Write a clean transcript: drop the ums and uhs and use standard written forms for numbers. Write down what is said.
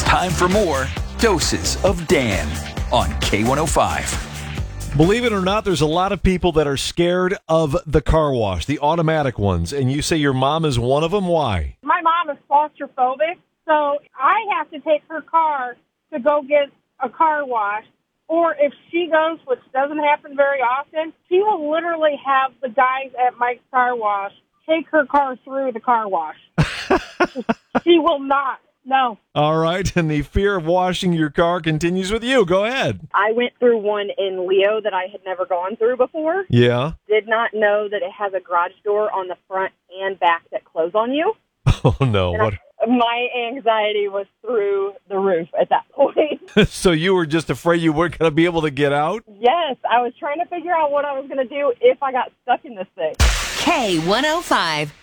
It's time for more Doses of Dan on K105. Believe it or not, there's a lot of people that are scared of the car wash, the automatic ones, and you say your mom is one of them. Why? My mom is claustrophobic, so I have to take her car to go get a car wash. Or if she goes, which doesn't happen very often, she will literally have the guys at Mike's Car Wash take her car through the car wash. She will not. No. All right, and the fear of washing your car continues with you. Go ahead. I went through one in Leo that I had never gone through before. Yeah. Did not know that it has a garage door on the front and back that close on you. Oh, no. What? My anxiety was through the roof at that point. So you were just afraid you weren't going to be able to get out? Yes, I was trying to figure out what I was going to do if I got stuck in this thing. K105.